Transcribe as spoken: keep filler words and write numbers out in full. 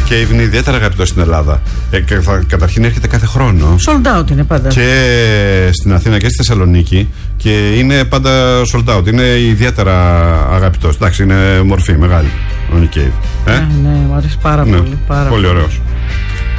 Cave είναι ιδιαίτερα αγαπητό στην Ελλάδα. Ε, κα, καταρχήν έρχεται κάθε χρόνο. Sold out είναι πάντα. Και στην Αθήνα και στη Θεσσαλονίκη. Και είναι πάντα sold out. Είναι ιδιαίτερα αγαπητό. Εντάξει, είναι μορφή μεγάλη ο Nick Cave. Ε? Ναι, ναι, μου αρέσει πάρα ναι, πολύ. Πάρα πολύ πολύ. ωραίος.